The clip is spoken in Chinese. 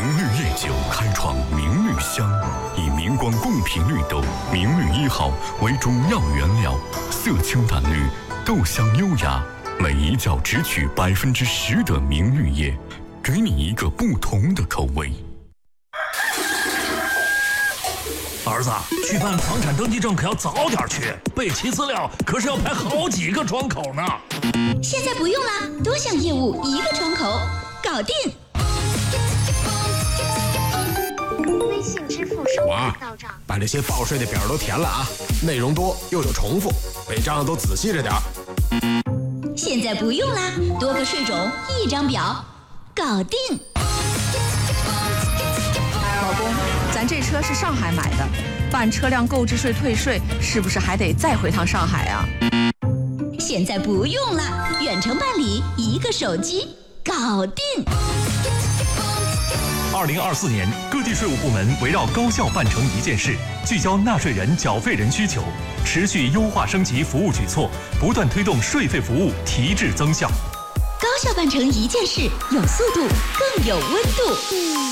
明绿夜酒开创明绿香，以明光贡品绿豆明绿1号为主要原料，色清淡绿，豆香优雅，每一窖只取10%的明绿叶，给你一个不同的口味。 儿子，去办房产登记证可要早点去，备齐资料可是要排好几个窗口呢。 现在不用了，多项业务一个窗口，搞定。 微信支付收款到账。 把这些报税的表都填了啊，内容多又有重复，违章都仔细着点。 现在不用啦，多个税种一张表，搞定。 老公，咱这车是上海买的，办车辆购置税退税是不是还得再回趟上海啊？ 现在不用了，远程办理，一个手机，搞定。 2024年，各地税务部门围绕高效办成一件事，聚焦纳税人、缴费人需求，持续优化升级服务举措，不断推动税费服务提质增效。 高效办成一件事，有速度，更有温度。